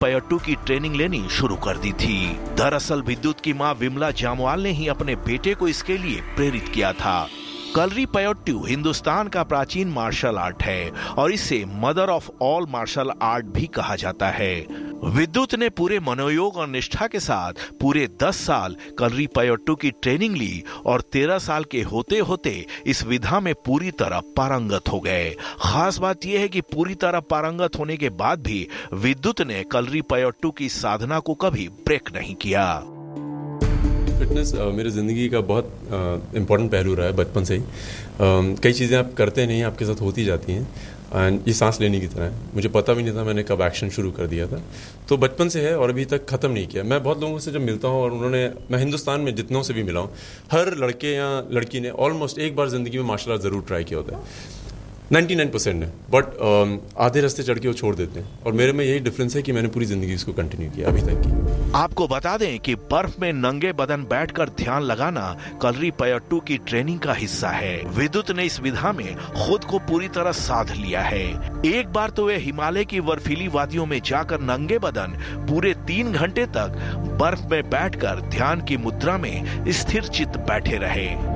पयट्टू की ट्रेनिंग लेनी शुरू कर दी थी। दरअसल विद्युत की मां विमला जामवाल ने ही अपने बेटे को इसके लिए प्रेरित किया था। कलरी पयट्टू हिंदुस्तान का प्राचीन मार्शल आर्ट है और इसे mother of all martial art भी कहा जाता है। विद्युत ने पूरे मनोयोग और निष्ठा के साथ पूरे 10 साल कलरी पयट्टू की ट्रेनिंग ली और 13 साल के होते होते इस विधा में पूरी तरह पारंगत हो गए। खास बात यह है कि पूरी तरह पारंगत होने के बाद भी विद्युत ने कलरी पयट्टू की साधना को कभी ब्रेक नहीं किया। फिटनेस मेरी ज़िंदगी का बहुत इम्पोर्टेंट पहलू रहा है बचपन से ही। कई चीज़ें आप करते नहीं, आपके साथ होती जाती हैं एंड ये सांस लेने की तरह है। मुझे पता भी नहीं था मैंने कब एक्शन शुरू कर दिया था, तो बचपन से है और अभी तक ख़त्म नहीं किया। मैं बहुत लोगों से जब मिलता हूँ और मैं हिंदुस्तान में जितनों से भी मिला हूँ, हर लड़के या लड़की ने ऑलमोस्ट एक बार ज़िंदगी में मार्शल आर्ट ज़रूर ट्राई किया होता है। 99% ने, बट आधे रास्ते चढ़ के वो छोड़ देते हैं और मेरे में यही डिफरेंस है कि मैंने पूरी जिंदगी इसको कंटिन्यू किया अभी तक की। आपको बता दें कि बर्फ में नंगे बदन बैठकर ध्यान लगाना कलरी पयट्टू की ट्रेनिंग का हिस्सा है। विद्युत ने इस विधा में खुद को पूरी तरह साध लिया है। एक बार तो वे हिमालय की बर्फीली वादियों में जाकर नंगे बदन पूरे 3 घंटे तक बर्फ में बैठकर ध्यान की मुद्रा में स्थिर चित्त बैठे रहे।